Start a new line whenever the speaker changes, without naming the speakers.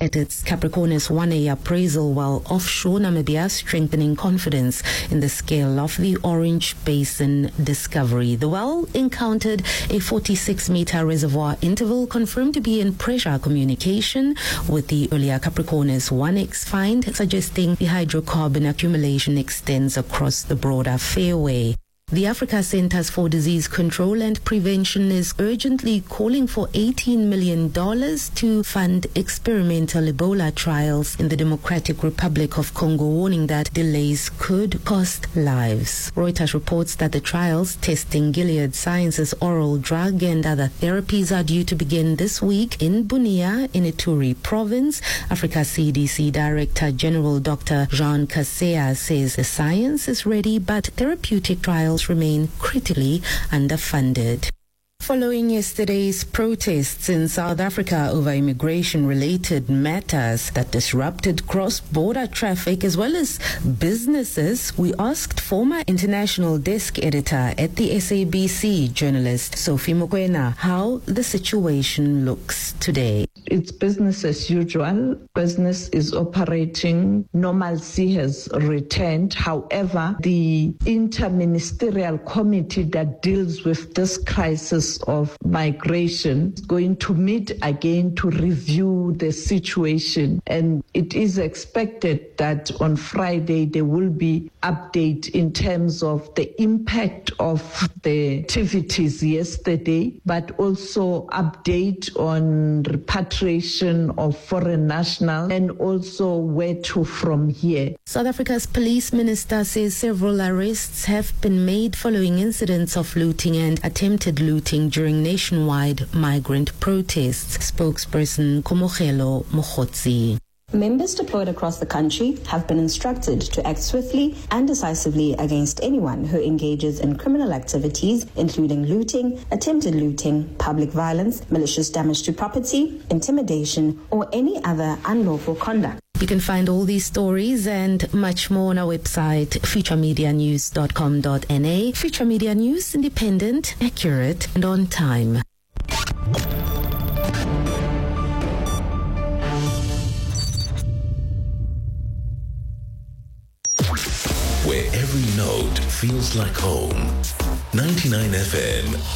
at its Capricornus 1A appraisal while offshore Namibia, strengthening confidence in the scale of the Orange Basin discovery. The well encountered a 46-meter reservoir interval confirmed to be in pressure communication with the earlier Capricornus 1X find, suggesting the hydrocarbon accumulation extends across the broader fairway. The Africa Centers for Disease Control and Prevention is urgently calling for $18 million to fund experimental Ebola trials in the Democratic Republic of Congo, warning that delays could cost lives. Reuters reports that the trials testing Gilead Sciences' oral drug and other therapies are due to begin this week in Bunia, in Ituri province. Africa CDC Director General Dr. Jean Kaseya says the science is ready, but therapeutic trials remain critically underfunded. Following yesterday's protests in South Africa over immigration-related matters that disrupted cross-border traffic as well as businesses, we asked former international desk editor at the SABC, journalist Sophie Mokoena, how the situation looks today.
It's business as usual. Business is operating. Normalcy has returned. However, the interministerial committee that deals with this crisis of migration is going to meet again to review the situation. And it is expected that on Friday there will be update in terms of the impact of the activities yesterday, but also update on repatriation of foreign nationals and also where to from here.
South Africa's police minister says several arrests have been made following incidents of looting and attempted looting during nationwide migrant protests. Spokesperson Komogelo Mogotsi.
Members deployed across the country have been instructed to act swiftly and decisively against anyone who engages in criminal activities, including looting, attempted looting, public violence, malicious damage to property, intimidation, or any other unlawful conduct.
You can find all these stories and much more on our website, futuremedianews.com.na. Future Media News, independent, accurate, and on time.
Where every note feels like home. 99 FM